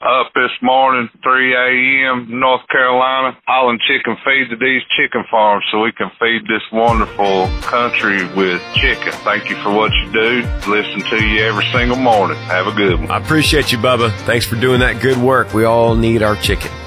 up this morning, 3 a.m., North Carolina, hauling chicken feed to these chicken farms so we can feed this wonderful country with chicken. Thank you for what you do. Listen to you every single morning. Have a good one. I appreciate you, Bubba. Thanks for doing that good work. We all need our chicken.